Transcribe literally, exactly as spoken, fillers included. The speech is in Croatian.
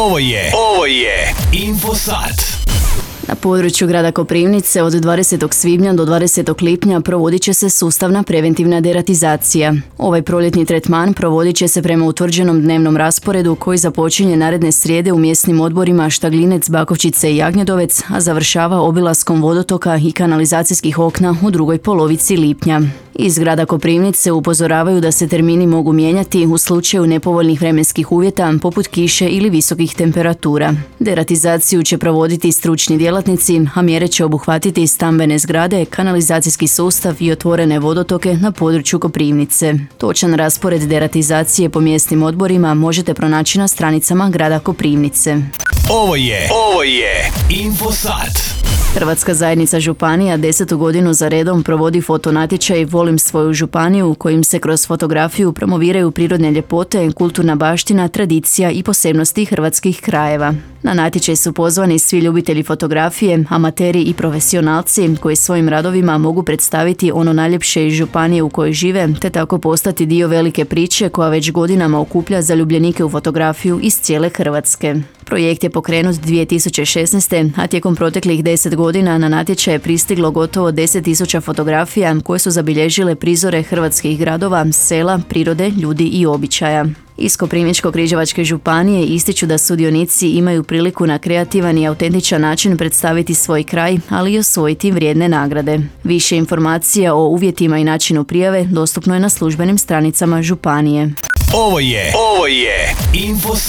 Ovo je, ovo je Infosat. Na području grada Koprivnice od dvadesetog svibnja do dvadesetog lipnja provodit će se sustavna preventivna deratizacija. Ovaj proljetni tretman provodit će se prema utvrđenom dnevnom rasporedu koji započinje naredne srijede u mjesnim odborima Štaglinec, Bakovčice i Jagnjedovec, a završava obilaskom vodotoka i kanalizacijskih okna u drugoj polovici lipnja. Iz grada Koprivnice upozoravaju da se termini mogu mijenjati u slučaju nepovoljnih vremenskih uvjeta poput kiše ili visokih temperatura. Deratizaciju će provoditi stručni djelatnici, a mjere će obuhvatiti stambene zgrade, kanalizacijski sustav i otvorene vodotoke na području Koprivnice. Točan raspored deratizacije po mjesnim odborima možete pronaći na stranicama grada Koprivnice. Ovo je, ovo je Infosat. Hrvatska zajednica županija desetu godinu za redom provodi fotonatječaj Volim svoju županiju, kojim se kroz fotografiju promoviraju prirodne ljepote, kulturna baština, tradicija i posebnosti hrvatskih krajeva. Na natječaj su pozvani svi ljubitelji fotografije, amateri i profesionalci koji svojim radovima mogu predstaviti ono najljepše iz županije u kojoj žive, te tako postati dio velike priče koja već godinama okuplja zaljubljenike u fotografiju iz cijele Hrvatske. Projekt je pokrenut dvije tisuće šesnaeste. a tijekom proteklih deset godina na natječaj je pristiglo gotovo deset tisuća fotografija koje su zabilježile prizore hrvatskih gradova, sela, prirode, ljudi i običaja. Iz Koprivničko-križevačke županije ističu da sudionici imaju priliku na kreativan i autentičan način predstaviti svoj kraj, ali i osvojiti vrijedne nagrade. Više informacija o uvjetima i načinu prijave dostupno je na službenim stranicama županije. Ovo je, ovo je Infosat.